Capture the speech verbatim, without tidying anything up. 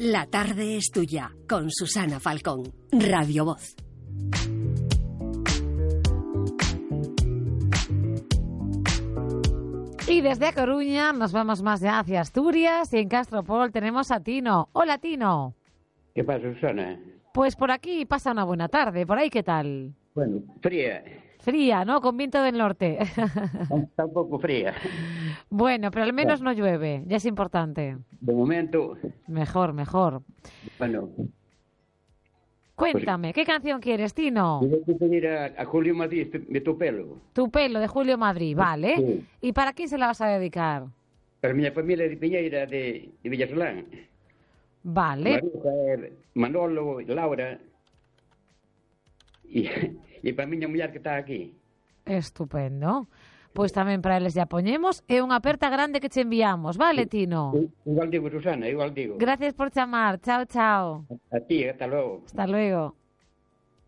La tarde es tuya, con Susana Falcón, Radio Voz. Y desde A Coruña nos vamos más ya hacia Asturias y en Castropol tenemos a Tino. Hola, Tino. ¿Qué pasa, Susana? Pues por aquí pasa una buena tarde. ¿Por ahí qué tal? Bueno, fría. Fría, ¿no? Con viento del norte. Está un poco fría. Bueno, pero al menos no llueve. Ya es importante. De momento... Mejor, mejor. Bueno... Cuéntame, pues, ¿qué canción quieres, Tino? Tengo que pedir a, a Julio Madrid de Tu Pelo. Tu Pelo, de Julio Madrid, vale. Sí. ¿Y para quién se la vas a dedicar? Para mi familia de Piñeira de, de Villasolán. Vale. Maruja, Manolo, Laura... E, e para a miña muller que está aquí. Estupendo. Pois tamén para eles ya poñemos e unha aperta grande que che enviamos, vale, Tino? Igual digo, Susana, igual digo. Gracias por chamar. Chao, chao. A ti, hasta logo. Hasta luego.